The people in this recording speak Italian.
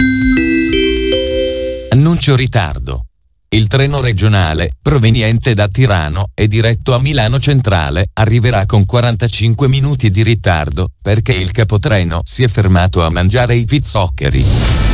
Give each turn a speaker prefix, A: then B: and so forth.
A: Annuncio ritardo. Il treno regionale, proveniente da Tirano e diretto a Milano Centrale, arriverà con 45 minuti di ritardo, perché il capotreno si è fermato a mangiare i pizzoccheri.